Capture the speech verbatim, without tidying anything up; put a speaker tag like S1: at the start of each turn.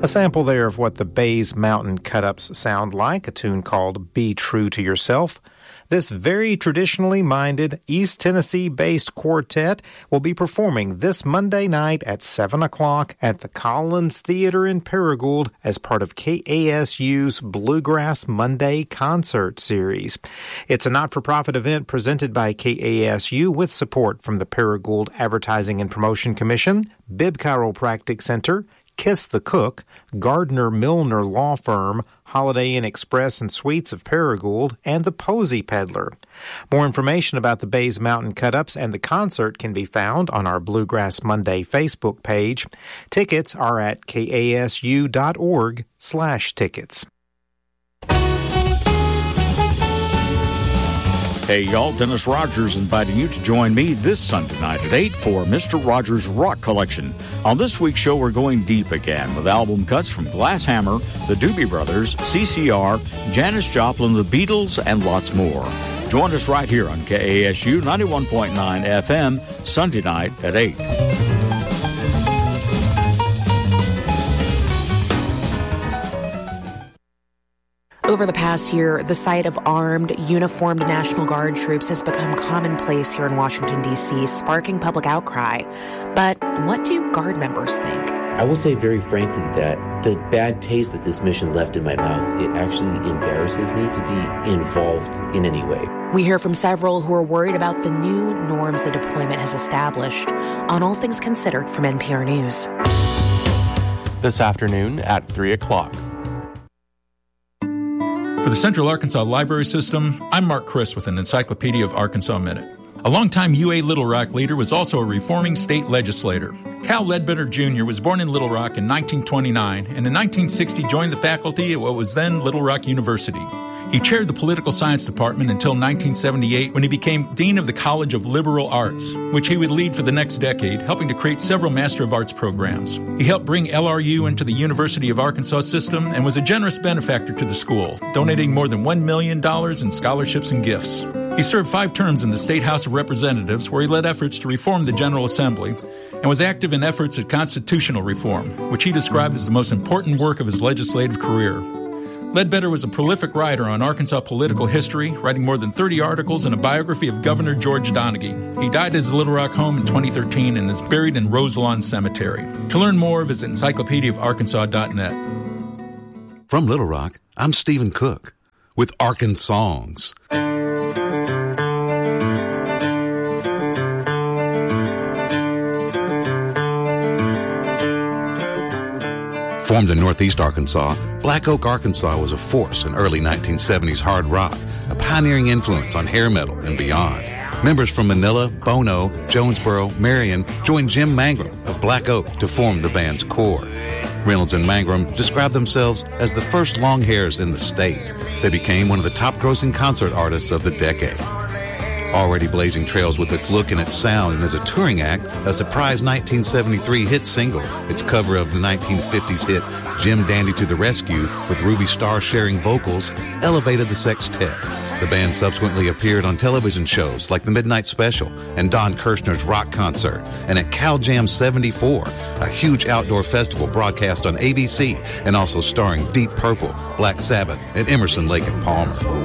S1: A sample there of what the Bays Mountain Cut-Ups sound like, a tune called Be True to Yourself. This very traditionally minded East Tennessee-based quartet will be performing this Monday night at seven o'clock at the Collins Theater in Paragould as part of K A S U's Bluegrass Monday Concert Series. It's a not-for-profit event presented by K A S U with support from the Paragould Advertising and Promotion Commission, Bibb Chiropractic Center, Kiss the Cook, Gardner Milner Law Firm, Holiday Inn Express and Suites of Paragould, and the Posey Peddler. More information about the Bays Mountain Cut-Ups and the concert can be found on our Bluegrass Monday Facebook page. Tickets are at kasu.org slash tickets.
S2: Hey, y'all, Dennis Rogers inviting you to join me this Sunday night at eight for Mister Rogers' Rock Collection. On this week's show, we're going deep again with album cuts from Glass Hammer, the Doobie Brothers, C C R, Janis Joplin, the Beatles, and lots more. Join us right here on K A S U ninety-one point nine F M, Sunday night at eight.
S3: Over the past year, the sight of armed, uniformed National Guard troops has become commonplace here in Washington, D C, sparking public outcry. But what do Guard members think?
S4: I will say very frankly that the bad taste that this mission left in my mouth, it actually embarrasses me to be involved in any way.
S3: We hear from several who are worried about the new norms the deployment has established. On All Things Considered from N P R News.
S5: This afternoon at three o'clock.
S6: For the Central Arkansas Library System, I'm Mark Chris with an Encyclopedia of Arkansas Minute. A longtime U A Little Rock leader was also a reforming state legislator. Cal Ledbetter Junior was born in Little Rock in nineteen twenty-nine and in nineteen sixty joined the faculty at what was then Little Rock University. He chaired the political science department until nineteen seventy-eight when he became dean of the College of Liberal Arts, which he would lead for the next decade, helping to create several Master of Arts programs. He helped bring L R U into the University of Arkansas system and was a generous benefactor to the school, donating more than one million dollars in scholarships and gifts. He served five terms in the State House of Representatives, where he led efforts to reform the General Assembly, and was active in efforts at constitutional reform, which he described as the most important work of his legislative career. Ledbetter was a prolific writer on Arkansas political history, writing more than thirty articles and a biography of Governor George Donaghy. He died at his Little Rock home in twenty thirteen and is buried in Roselawn Cemetery. To learn more, visit encyclopedia of arkansas dot net.
S7: From Little Rock, I'm Stephen Cook with Arkansongs. Formed in northeast Arkansas, Black Oak, Arkansas was a force in early nineteen seventies hard rock, a pioneering influence on hair metal and beyond. Members from Manila, Bono, Jonesboro, Marion joined Jim Mangrum of Black Oak to form the band's core. Reynolds and Mangrum described themselves as the first long hairs in the state. They became one of the top-grossing concert artists of the decade. Already blazing trails with its look and its sound, and as a touring act, a surprise nineteen seventy-three hit single, its cover of the nineteen fifties hit Jim Dandy to the Rescue with Ruby Starr sharing vocals, elevated the sextet. The band subsequently appeared on television shows like The Midnight Special and Don Kirshner's Rock Concert, and at Cal Jam seventy-four, a huge outdoor festival broadcast on A B C and also starring Deep Purple, Black Sabbath, and Emerson, Lake and Palmer.